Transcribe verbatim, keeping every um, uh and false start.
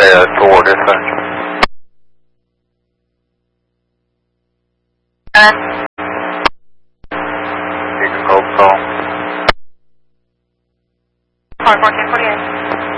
uh, four dispatch. Uh, You can hold call. Car fourteen forty-eight.